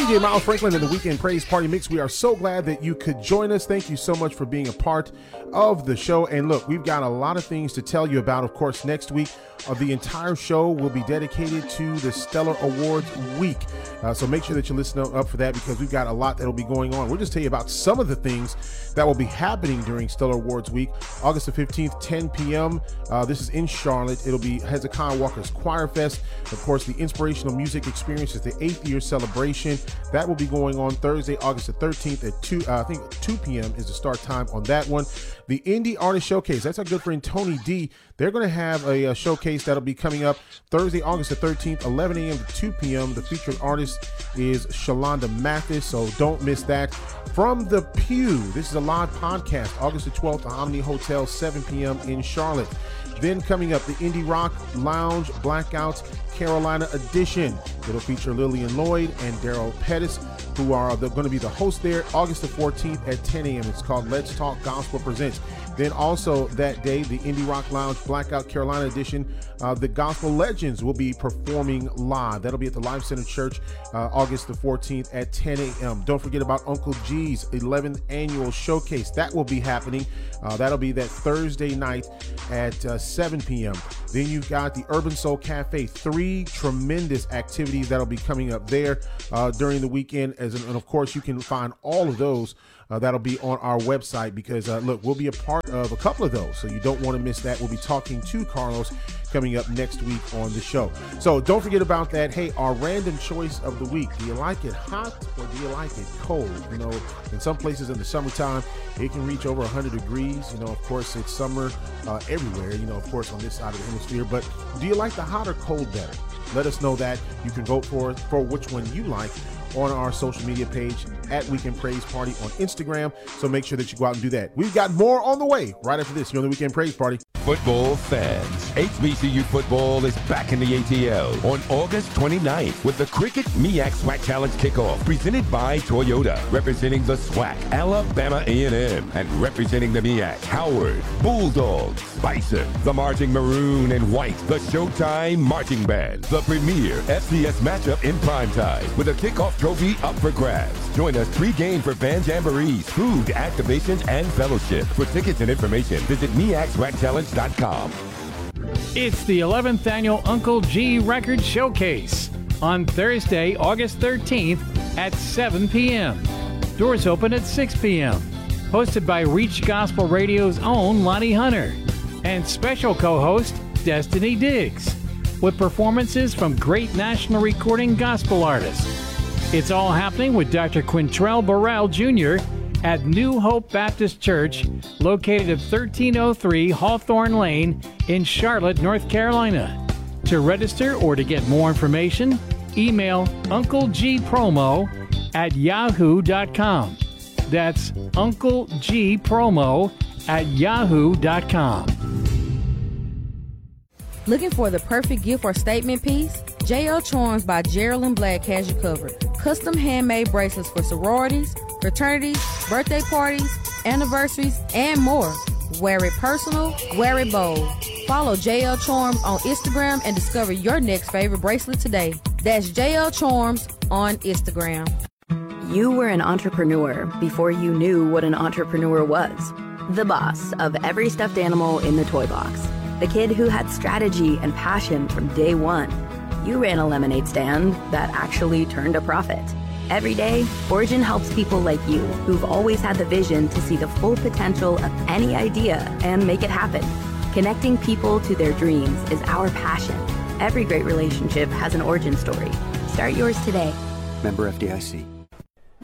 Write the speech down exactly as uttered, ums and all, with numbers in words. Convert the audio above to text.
D J Miles Franklin and the Weekend Praise Party Mix. We are so glad that you could join us. Thank you so much for being a part of the show. And look, we've got a lot of things to tell you about. Of course, next week, uh, the entire show will be dedicated to the Stellar Awards Week. Uh, so make sure that you listen up for that, because we've got a lot that will be going on. We'll just tell you about some of the things that will be happening during Stellar Awards Week. August the fifteenth, ten p.m. Uh, this is in Charlotte. It'll be Hezekiah Walker's Choir Fest. Of course, the Inspirational Music Experience is the eighth year celebration. That will be going on Thursday, August the thirteenth at two, uh, I think two p.m. is the start time on that one. The Indie Artist Showcase, that's our good friend Tony D. They're going to have a, a showcase that'll be coming up Thursday, August the thirteenth, eleven a.m. to two p.m. The featured artist is Shalonda Mathis, so don't miss that. From the Pew, this is a live podcast, August the twelfth, at Omni Hotel, seven p.m. in Charlotte. Then coming up, the Indie Rock Lounge Blackouts Carolina Edition. It'll feature Lillian Lloyd and Daryl Pettis, who are going to be the host there, August the fourteenth at ten a.m. It's called Let's Talk Gospel Presents. Then also that day, the Indie Rock Lounge Blackout Carolina Edition, uh, the Gospel Legends will be performing live. That'll be at the Life Center Church, uh, August the fourteenth at ten a.m. Don't forget about Uncle G's eleventh Annual Showcase. That will be happening. Uh, that'll be that Thursday night at uh, seven p.m. Then you've got the Urban Soul Cafe. Three tremendous activities that'll be coming up there uh, during the weekend. As and of course, you can find all of those. Uh, that'll be on our website, because uh, look, we'll be a part of a couple of those, so you don't want to miss that. We'll be talking to Carlos coming up next week on the show. So don't forget about that. Hey, our random choice of the week. Do you like it hot or do you like it cold? You know, in some places in the summertime, it can reach over one hundred degrees. You know, of course, it's summer uh, everywhere, you know, of course, on this side of the hemisphere. But do you like the hot or cold better? Let us know that. You can vote for for which one you like on our social media page at Weekend Praise Party on Instagram. So make sure that you go out and do that. We've got more on the way right after this. You're on the Weekend Praise Party. Football fans, H B C U football is back in the A T L on August twenty-ninth with the Cricket MEAC SWAC Challenge Kickoff, presented by Toyota, representing the SWAC, Alabama A and M, and representing the MEAC, Howard, Bulldogs, Bison, the Marching Maroon and White, the Showtime Marching Band, the premier F C S matchup in primetime with a kickoff trophy up for grabs. Join us pre-game for band jamborees, food, activations, and fellowship. For tickets and information, visit me ax swac challenge dot com. It's the eleventh Annual Uncle G Record Showcase on Thursday, August thirteenth at seven p.m. Doors open at six p.m. Hosted by Reach Gospel Radio's own Lonnie Hunter and special co-host Destiny Diggs, with performances from great national recording gospel artists. It's all happening with Doctor Quintrell Burrell Junior at New Hope Baptist Church, located at thirteen oh three Hawthorne Lane in Charlotte, North Carolina. To register or to get more information, email unclegpromo at yahoo dot com. That's unclegpromo at yahoo dot com. Looking for the perfect gift or statement piece? J L Charms by Geraldine Black has you covered. Custom handmade bracelets for sororities, fraternities, birthday parties, anniversaries, and more. Wear it personal, wear it bold. Follow J L Charms on Instagram and discover your next favorite bracelet today. That's J L Charms on Instagram. You were an entrepreneur before you knew what an entrepreneur was. The boss of every stuffed animal in the toy box. The kid who had strategy and passion from day one. You ran a lemonade stand that actually turned a profit. Every day, Origin helps people like you who've always had the vision to see the full potential of any idea and make it happen. Connecting people to their dreams is our passion. Every great relationship has an origin story. Start yours today. Member F D I C.